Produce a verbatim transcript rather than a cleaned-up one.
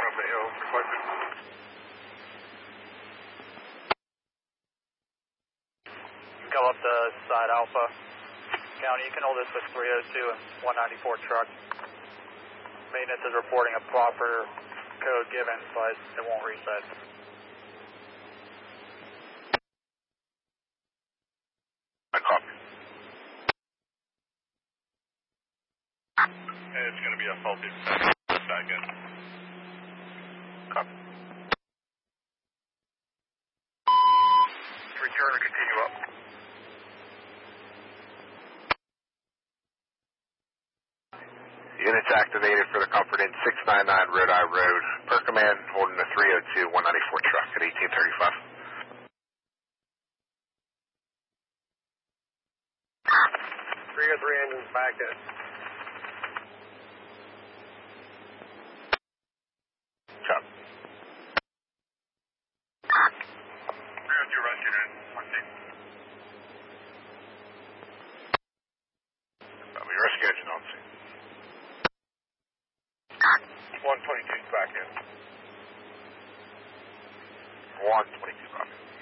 Romeo, reflected. Go up to side Alpha. County, you can hold this with three oh two and one ninety-four truck. Maintenance is reporting a proper code given, but it won't reset. I copy. And it's going to be a faulty second. Copy. Return or continue up. Units activated for the Comfort Inn six ninety-nine Rhode Eye Road. Per command holding the three oh two one ninety-four truck at eighteen thirty-five. three oh three engines back in. Chop. three oh two rescue in. Copy. Rescue engine on scene. one twenty-two back in. one twenty-two back in.